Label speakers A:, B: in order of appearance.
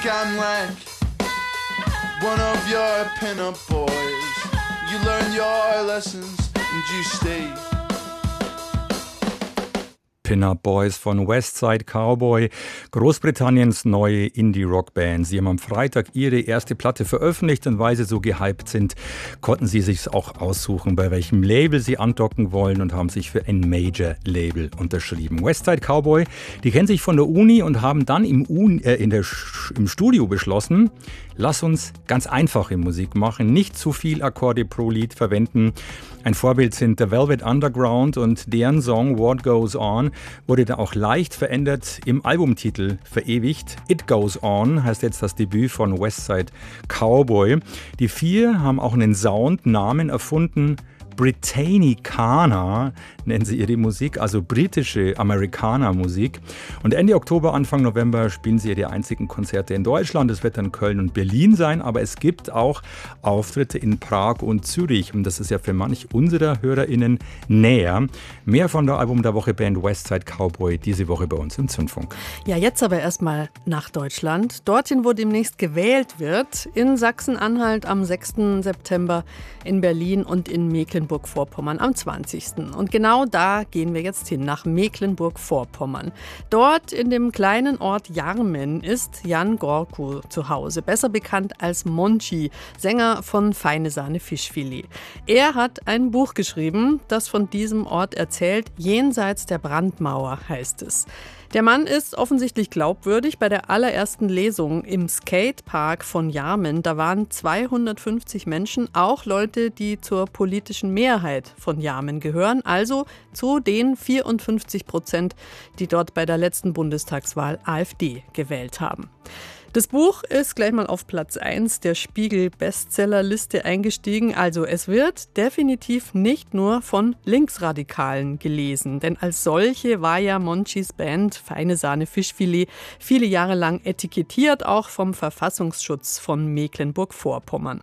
A: I'm like one of your pin-up boys. You learn your lessons and you stay.
B: Pin-Up Boys von Westside Cowboy, Großbritanniens neue Indie-Rock-Band. Sie haben am Freitag ihre erste Platte veröffentlicht und weil sie so gehypt sind, konnten sie sich auch aussuchen, bei welchem Label sie andocken wollen und haben sich für ein Major-Label unterschrieben. Westside Cowboy, die kennen sich von der Uni und haben dann im Studio beschlossen, lass uns ganz einfache Musik machen, nicht zu viel Akkorde pro Lied verwenden. Ein Vorbild sind The Velvet Underground und deren Song What Goes On wurde dann auch leicht verändert im Albumtitel verewigt. It Goes On heißt jetzt das Debüt von Westside Cowboy. Die vier haben auch einen Soundnamen erfunden. Britannicana nennen sie ihre Musik, also britische Amerikaner-Musik. Und Ende Oktober, Anfang November spielen sie ihre einzigen Konzerte in Deutschland. Es wird dann Köln und Berlin sein, aber es gibt auch Auftritte in Prag und Zürich. Und das ist ja für manch unserer HörerInnen näher. Mehr von der Album der Woche Band Westside Cowboy diese Woche bei uns im Zündfunk.
C: Ja, jetzt aber erstmal nach Deutschland. Dorthin, wo demnächst gewählt wird. In Sachsen-Anhalt am 6. September, in Berlin und in Mecklenburg-Vorpommern am 20. Und genau da gehen wir jetzt hin, nach Mecklenburg-Vorpommern. Dort in dem kleinen Ort Jarmen ist Jan Gorku zu Hause, besser bekannt als Monchi, Sänger von Feine Sahne Fischfilet. Er hat ein Buch geschrieben, das von diesem Ort erzählt, Jenseits der Brandmauer heißt es. Der Mann ist offensichtlich glaubwürdig. Bei der allerersten Lesung im Skatepark von Jarmen, da waren 250 Menschen, auch Leute, die zur politischen Mehrheit von Jarmen gehören, also zu den 54%, die dort bei der letzten Bundestagswahl AfD gewählt haben. Das Buch ist gleich mal auf Platz 1 der Spiegel-Bestsellerliste eingestiegen. Also es wird definitiv nicht nur von Linksradikalen gelesen. Denn als solche war ja Monchis Band Feine Sahne Fischfilet viele Jahre lang etikettiert, auch vom Verfassungsschutz von Mecklenburg-Vorpommern.